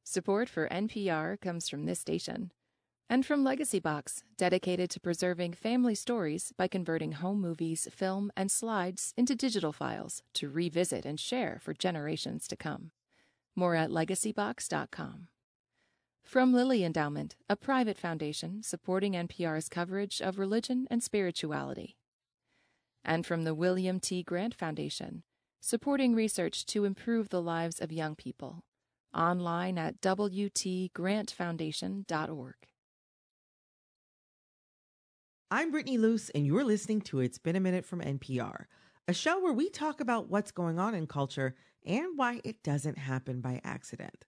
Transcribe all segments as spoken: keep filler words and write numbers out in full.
Support for N P R comes from this station and from Legacy Box, dedicated to preserving family stories by converting home movies, film, and slides into digital files to revisit and share for generations to come. More at legacy box dot com. From Lilly Endowment, a private foundation supporting N P R's coverage of religion and spirituality. And from the William T. Grant Foundation, supporting research to improve the lives of young people. Online at w t grant foundation dot org. I'm Brittany Luce, and you're listening to It's Been a Minute from N P R, a show where we talk about what's going on in culture and why it doesn't happen by accident.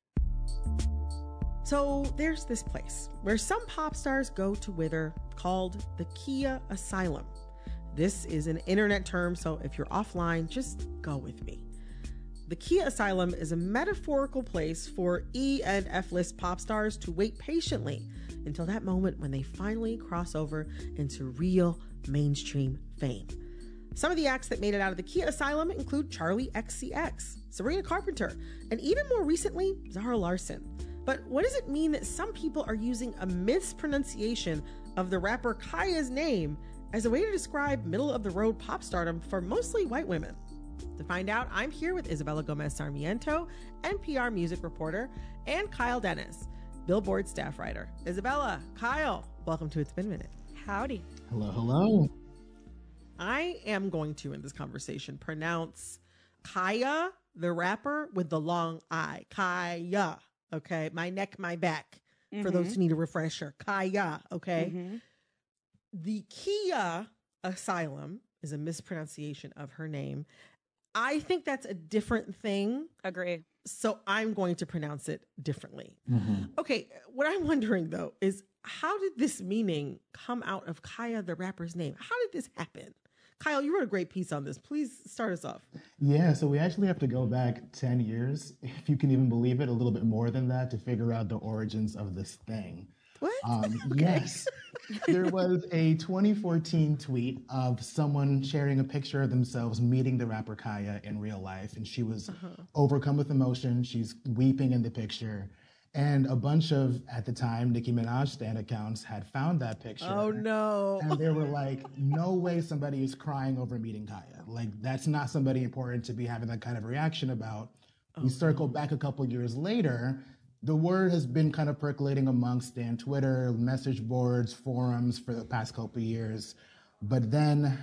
So there's this place where some pop stars go to wither called the Kia Asylum. This is an internet term, so if you're offline, just go with me. The Kia Asylum is a metaphorical place for E and F-list pop stars to wait patiently until that moment when they finally cross over into real mainstream fame. Some of the acts that made it out of the Kia Asylum include Charlie X C X, Sabrina Carpenter, and even more recently, Zara Larsson. But what does it mean that some people are using a mispronunciation of the rapper Kaya's name as a way to describe middle-of-the-road pop stardom for mostly white women? To find out, I'm here with Isabella Gomez Sarmiento, N P R music reporter, and Kyle Dennis, Billboard staff writer. Isabella, Kyle, welcome to It's Been a Minute. Howdy. Hello, hello. I am going to, in this conversation, pronounce Kaya, the rapper, with the long I. Kaya, okay? My neck, my back, mm-hmm. for those who need a refresher. Kaya, okay? Mm-hmm. The Kia Asylum is a mispronunciation of her name. I think that's a different thing. Agree. So I'm going to pronounce it differently. Mm-hmm. Okay, what I'm wondering, though, is how did this meaning come out of Kaya, the rapper's name? How did this happen? Kyle, you wrote a great piece on this. Please start us off. Yeah, so we actually have to go back ten years, if you can even believe it, a little bit more than that, to figure out the origins of this thing. What? Um, okay. Yes. There was a twenty fourteen tweet of someone sharing a picture of themselves meeting the rapper Kaya in real life, and she was uh-huh. overcome with emotion. She's weeping in the picture. And a bunch of, at the time, Nicki Minaj stan accounts had found that picture. Oh, no. And they were like, no way somebody is crying over meeting Kaya. Like, that's not somebody important to be having that kind of reaction about. Oh, we circle no. back a couple years later. The word has been kind of percolating amongst Stan Twitter, message boards, forums for the past couple of years. But then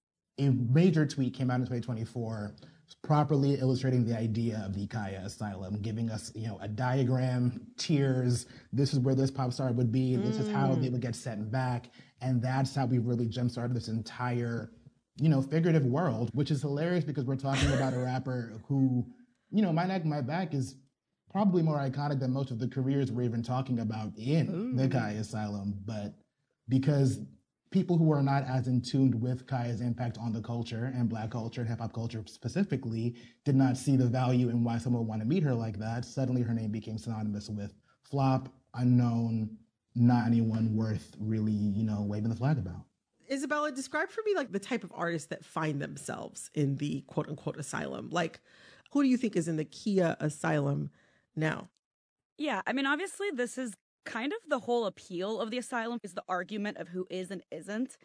a major tweet came out in twenty twenty-four properly illustrating the idea of the Kaya Asylum, giving us, you know, a diagram, tiers. This is where this pop star would be. Mm. This is how they would get sent back. And that's how we really jump-started this entire, you know, figurative world, which is hilarious because we're talking about a rapper who, you know, My Neck, My Back is probably more iconic than most of the careers we're even talking about in Ooh. the Kaya Asylum. But because people who are not as in tune with Kaya's impact on the culture and Black culture and hip-hop culture specifically did not see the value in why someone would want to meet her like that, suddenly her name became synonymous with flop, unknown, not anyone worth really, you know, waving the flag about. Isabella, describe for me like the type of artists that find themselves in the quote-unquote asylum. Like, who do you think is in the Kia Asylum now? Yeah, I mean, obviously this is kind of the whole appeal of the asylum is the argument of who is and isn't.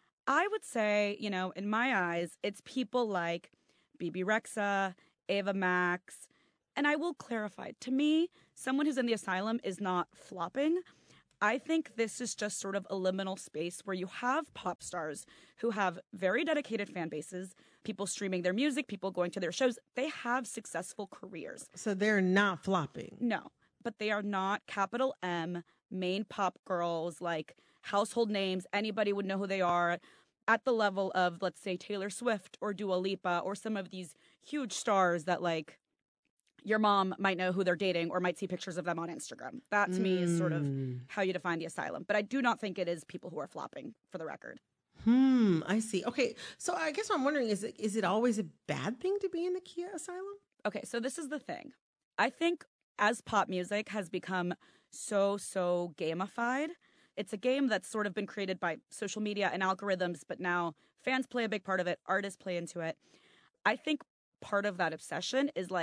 I would say, you know, in my eyes, it's people like B B Rexha, Ava Max, and I will clarify, to me, someone who's in the asylum is not flopping. I think this is just sort of a liminal space where you have pop stars who have very dedicated fan bases, people streaming their music, people going to their shows. They have successful careers. So they're not flopping. No. But they are not capital M, main pop girls, like household names. Anybody would know who they are at the level of, let's say, Taylor Swift or Dua Lipa or some of these huge stars that, like, your mom might know who they're dating or might see pictures of them on Instagram. That, to mm. me, is sort of how you define the asylum. But I do not think it is people who are flopping, for the record. Hmm, I see. Okay, so I guess what I'm wondering is, is it always a bad thing to be in the Kia Asylum? Okay, so this is the thing. I think as pop music has become so, so gamified, it's a game that's sort of been created by social media and algorithms, but now fans play a big part of it, artists play into it. I think part of that obsession is like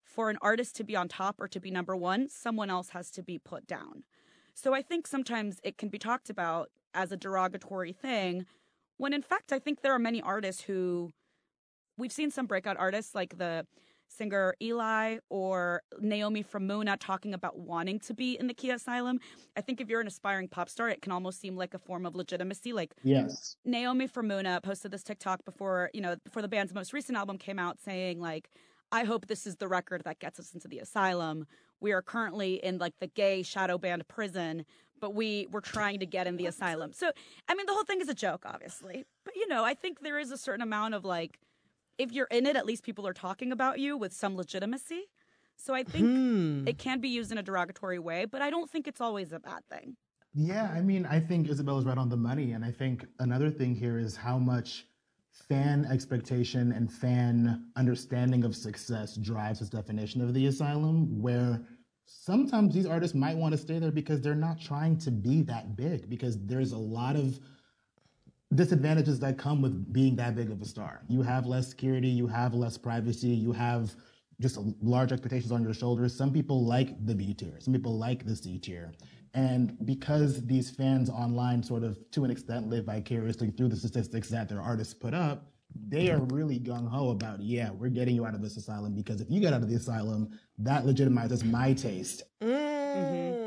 for an artist to be on top or to be number one, someone else has to be put down. So I think sometimes it can be talked about as a derogatory thing, when in fact I think there are many artists who, we've seen some breakout artists like the singer Eli or Naomi from Muna talking about wanting to be in the Kia Asylum. I think if you're an aspiring pop star, it can almost seem like a form of legitimacy. Like yes, Naomi from Muna posted this TikTok before, you know, before the band's most recent album came out saying like, I hope this is the record that gets us into the asylum. We are currently in like the gay shadow band prison, but we were trying to get in the asylum. So, I mean, the whole thing is a joke, obviously. But, you know, I think there is a certain amount of like, if you're in it, at least people are talking about you with some legitimacy. So I think hmm. it can be used in a derogatory way, but I don't think it's always a bad thing. Yeah, I mean, I think Isabella's right on the money. And I think another thing here is how much fan expectation and fan understanding of success drives this definition of the asylum, where sometimes these artists might want to stay there because they're not trying to be that big, because there's a lot of disadvantages that come with being that big of a star. You have less security, you have less privacy, you have just large expectations on your shoulders. Some people like the B tier, some people like the C tier. And because these fans online sort of, to an extent, live vicariously through the statistics that their artists put up, they are really gung-ho about, yeah, we're getting you out of this asylum, because if you get out of the asylum, that legitimizes my taste. Mm-hmm.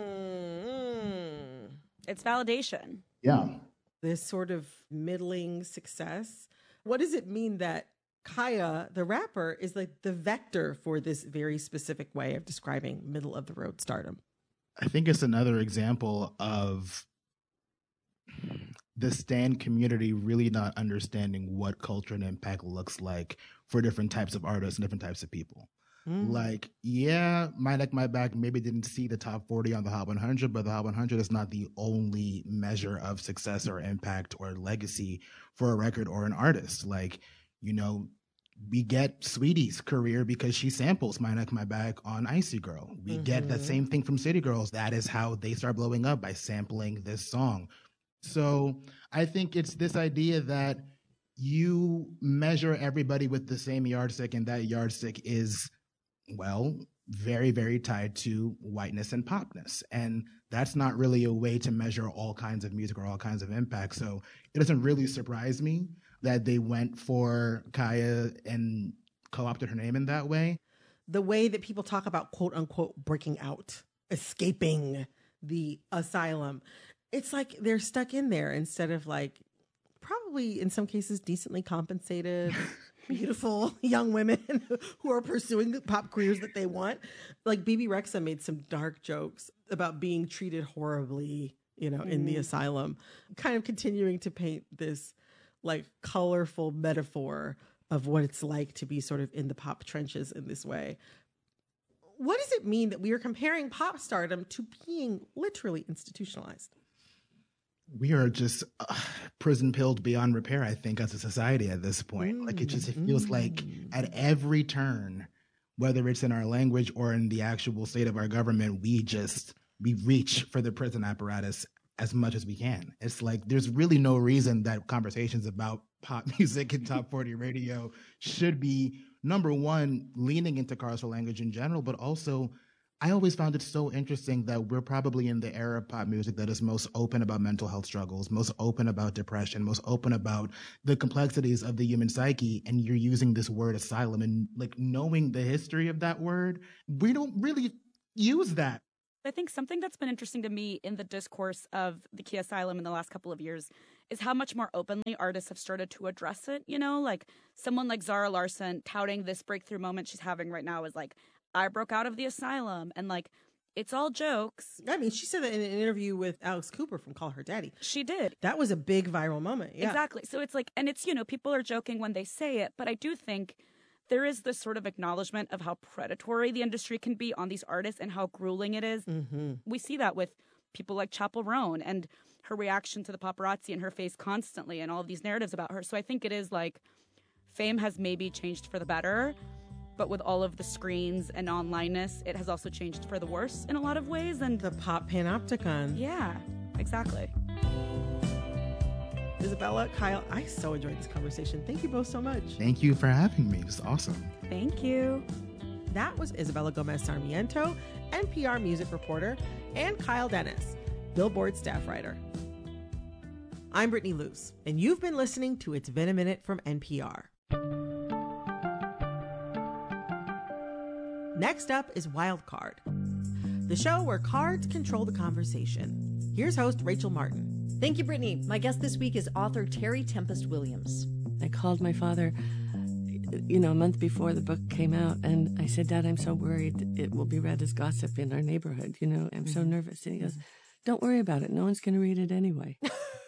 It's validation. Yeah. This sort of middling success. What does it mean that Kaya, the rapper, is like the vector for this very specific way of describing middle of the road stardom? I think it's another example of the stan community really not understanding what culture and impact looks like for different types of artists and different types of people. Mm. Like, yeah, My Neck, My Back maybe didn't see the top forty on the Hot one hundred, but the Hot one hundred is not the only measure of success or impact or legacy for a record or an artist. Like, you know, we get Sweetie's career because she samples My Neck, My Back on Icy Girl. We mm-hmm. get that same thing from City Girls. That is how they start blowing up, by sampling this song. So I think it's this idea that you measure everybody with the same yardstick, and that yardstick is, well, very, very tied to whiteness and popness. And that's not really a way to measure all kinds of music or all kinds of impact. So it doesn't really surprise me that they went for Kaya and co-opted her name in that way. The way that people talk about quote unquote breaking out, escaping the asylum, it's like they're stuck in there instead of like probably in some cases decently compensated, beautiful young women who are pursuing the pop careers that they want. Like Bebe Rexha made some dark jokes about being treated horribly, you know, mm. in the asylum, kind of continuing to paint this like colorful metaphor of what it's like to be sort of in the pop trenches in this way. What does it mean that we are comparing pop stardom to being literally institutionalized? We are just uh, prison pilled beyond repair, I think, as a society at this point. Mm, like it just it feels mm. like at every turn, whether it's in our language or in the actual state of our government, we just, we reach for the prison apparatus as much as we can. It's like there's really no reason that conversations about pop music and top forty radio should be, number one, leaning into carceral language in general, but also I always found it so interesting that we're probably in the era of pop music that is most open about mental health struggles, most open about depression, most open about the complexities of the human psyche, and you're using this word asylum, and like knowing the history of that word, we don't really use that. I think something that's been interesting to me in the discourse of the Kia Asylum in the last couple of years is how much more openly artists have started to address it. You know, like someone like Zara Larsson touting this breakthrough moment she's having right now is like, I broke out of the asylum, and like, it's all jokes. I mean, she said that in an interview with Alex Cooper from Call Her Daddy. She did. That was a big viral moment. Yeah. Exactly. So it's like, and it's, you know, people are joking when they say it, but I do think there is this sort of acknowledgement of how predatory the industry can be on these artists and how grueling it is. Mm-hmm. We see that with people like Chappell Roan and her reaction to the paparazzi in her face constantly and all of these narratives about her. So I think it is like fame has maybe changed for the better, but with all of the screens and onlineness, it has also changed for the worse in a lot of ways. And the pop panopticon. Yeah, exactly. Isabella, Kyle, I so enjoyed this conversation. Thank you both so much. Thank you for having me. It was awesome. Thank you. That was Isabella Gomez Sarmiento, N P R music reporter, and Kyle Dennis, Billboard staff writer. I'm Brittany Luce, and you've been listening to It's Been a Minute from N P R. Next up is Wild Card, the show where cards control the conversation. Here's host Rachel Martin. Thank you, Brittany. My guest this week is author Terry Tempest Williams. I called my father, you know, a month before the book came out, and I said, Dad, I'm so worried it will be read as gossip in our neighborhood. You know, I'm so nervous. And he goes, don't worry about it. No one's going to read it anyway.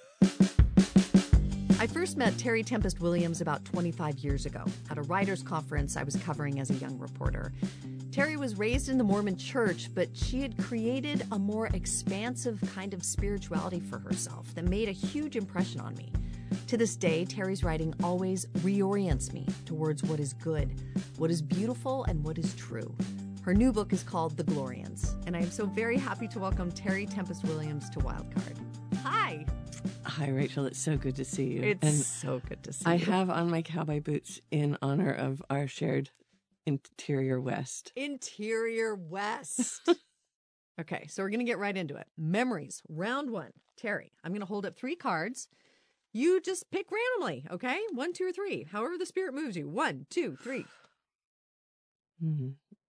I first met Terry Tempest Williams about twenty-five years ago at a writers' conference I was covering as a young reporter. Terry was raised in the Mormon church, but she had created a more expansive kind of spirituality for herself that made a huge impression on me. To this day, Terry's writing always reorients me towards what is good, what is beautiful, and what is true. Her new book is called The Glorians, and I am so very happy to welcome Terry Tempest Williams to Wildcard. Hi! Hi, Rachel. It's so good to see you. It's and so good to see I you. I have on my cowboy boots in honor of our shared Interior West. Interior West. Okay, so we're going to get right into it. Memories, round one. Terry, I'm going to hold up three cards. You just pick randomly, okay? One, two, or three. However the spirit moves you. One, two, three. Mm-hmm.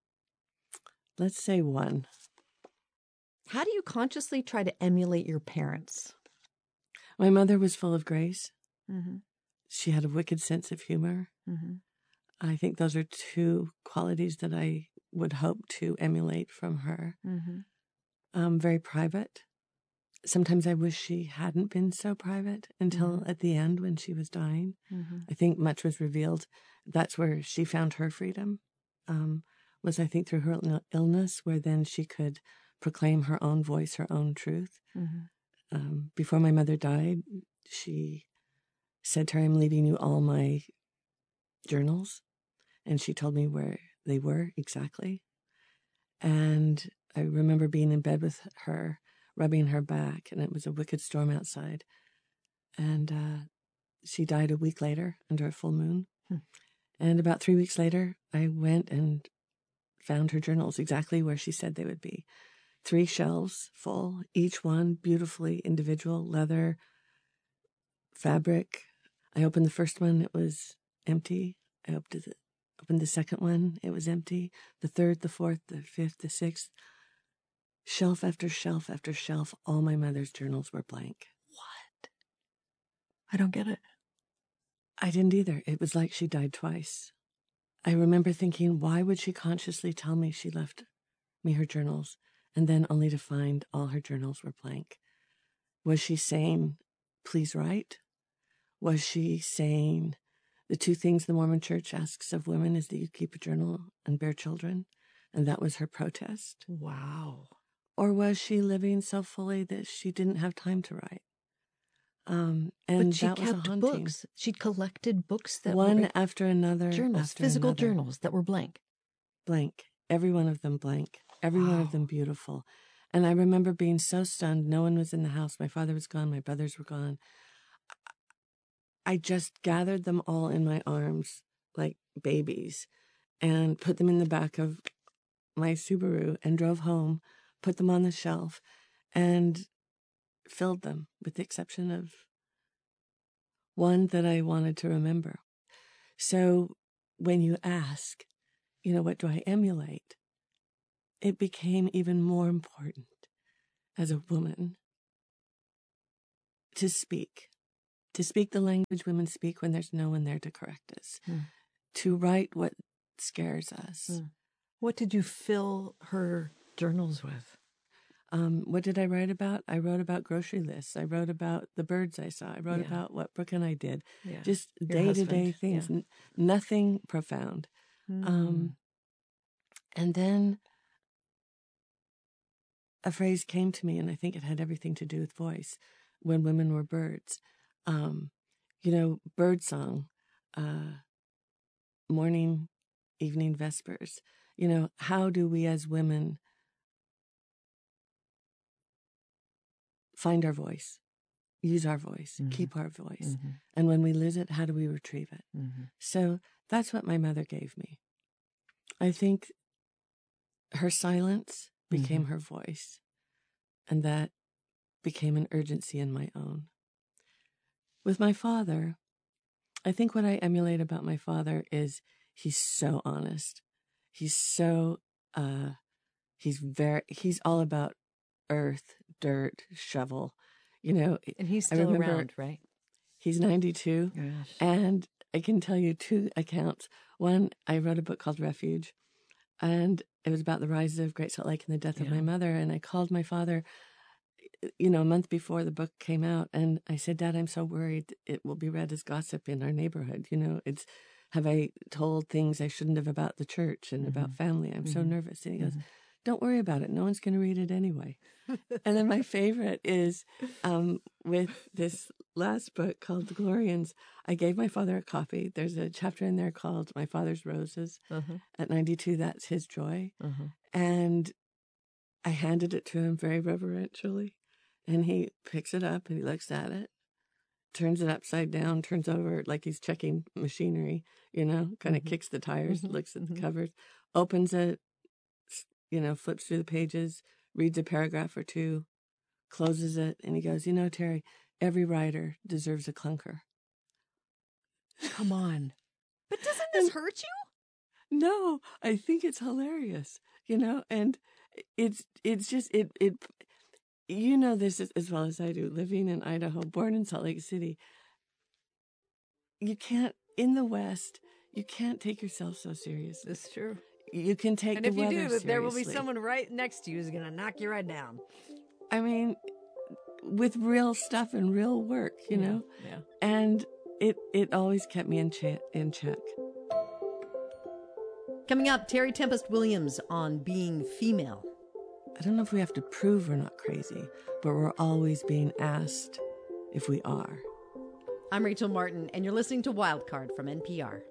Let's say one. How do you consciously try to emulate your parents? My mother was full of grace. Mm-hmm. She had a wicked sense of humor. Mm-hmm. I think those are two qualities that I would hope to emulate from her. Mm-hmm. Um, very private. Sometimes I wish she hadn't been so private until Mm-hmm. at the end when she was dying. Mm-hmm. I think much was revealed. That's where she found her freedom, um, was I think through her il- illness, where then she could proclaim her own voice, her own truth. Mm-hmm. Um, before my mother died, she said, Terry, I'm leaving you all my journals. And she told me where they were exactly. And I remember being in bed with her, rubbing her back, and it was a wicked storm outside. And uh, she died a week later under a full moon. Hmm. And about three weeks later, I went and found her journals exactly where she said they would be. Three shelves full, each one beautifully individual, leather, fabric. I opened the first one, it was empty. I opened the, opened the second one, it was empty. The third, the fourth, the fifth, the sixth. Shelf after shelf after shelf, all my mother's journals were blank. What? I don't get it. I didn't either. It was like she died twice. I remember thinking, why would she consciously tell me she left me her journals, and then only to find all her journals were blank? Was she saying, please write? Was she saying, the two things the Mormon Church asks of women is that you keep a journal and bear children, and that was her protest? Wow. Or was she living so fully that she didn't have time to write? Um, and but she that was a kept haunting. books. She'd collected books that one were after another, journals, after physical another. journals that were blank. Blank. Every one of them blank. Every Wow. one of them beautiful. And I remember being so stunned. No one was in the house. My father was gone. My brothers were gone. I just gathered them all in my arms like babies and put them in the back of my Subaru and drove home, put them on the shelf, and filled them, with the exception of one that I wanted to remember. So when you ask, you know, what do I emulate? It became even more important as a woman to speak, to speak the language women speak when there's no one there to correct us, Hmm. to write what scares us. Hmm. What did you fill her journals with? Um, what did I write about? I wrote about grocery lists. I wrote about the birds I saw. I wrote Yeah. about what Brooke and I did. Yeah. Just Your day-to-day husband, things. yeah. N- nothing profound. Hmm. Um, and then a phrase came to me, and I think it had everything to do with voice, when women were birds. Um, you know, bird song, uh, morning, evening, vespers. You know, how do we as women find our voice, use our voice, Mhm. keep our voice? Mhm. And when we lose it, how do we retrieve it? Mhm. So that's what my mother gave me. I think her silence became Mm-hmm. her voice, and that became an urgency in my own. With my father, I think what I emulate about my father is he's so honest. He's so, uh, he's very, he's all about earth, dirt, shovel, you know. And he's I still remember around, right? He's ninety-two. Gosh. And I can tell you two accounts. One, I wrote a book called Refuge, and it was about the rise of Great Salt Lake and the death Yeah. of my mother. And I called my father, you know, a month before the book came out. And I said, Dad, I'm so worried it will be read as gossip in our neighborhood. You know, it's, have I told things I shouldn't have about the church and mm-hmm. about family? I'm mm-hmm. so nervous. And he goes, mm-hmm. don't worry about it. No one's going to read it anyway. And then my favorite is um, with this last book called The Glorians. I gave my father a copy. There's a chapter in there called My Father's Roses. Uh-huh. At ninety-two, that's his joy. Uh-huh. And I handed it to him very reverentially. And he picks it up and he looks at it, turns it upside down, turns over like he's checking machinery, you know, kind of mm-hmm. kicks the tires, mm-hmm. looks at mm-hmm. the covers, opens it, you know, flips through the pages, reads a paragraph or two, closes it, and he goes, you know, Terry, every writer deserves a clunker. Come on. But doesn't this and, hurt you? No, I think it's hilarious, you know, and it's it's just, it, it you know this as, as well as I do, living in Idaho, born in Salt Lake City. You can't, in the West, you can't take yourself so seriously. That's true. You can take and the if you weather do, seriously. There will be someone right next to you who's going to knock you right down. I mean, with real stuff and real work, you yeah, know? Yeah. And it, it always kept me in, cha- in check. Coming up, Terry Tempest Williams on being female. I don't know if we have to prove we're not crazy, but we're always being asked if we are. I'm Rachel Martin, and you're listening to Wildcard from N P R.